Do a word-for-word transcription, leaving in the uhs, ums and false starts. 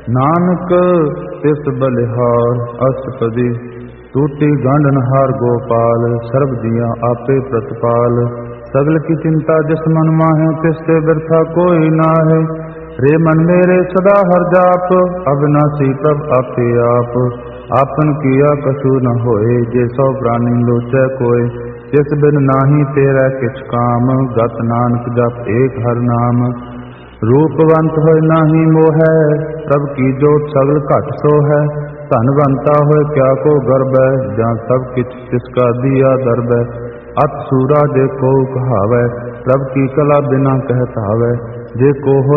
नानक तिस बलिहार अष्टपदी, टूटी गंढन हार गोपाल, सर्ब जिया आपे प्रतिपाल। सगल की चिंता जिस मन माहे, तिससे व्यर्था कोई नाहे। रे मन मेरे सदा हर जाप, अविनाशी प्रभ आपे आप। आपन किया कछु न होए, जे सौ प्राणी लोचै कोय। जिस बिन नाही तेरा किछ काम, गत नानक जप एक हर नाम। रूपवंत होय नाही मोह, प्रभ की जोत सगल घट सो है। धनवंता होय क्या को गर्भ, जां सब किछ तिसका दिया दरब। अत सूरा जे को कहावै, प्रभ की कला बिना कहत आवै। जे को हो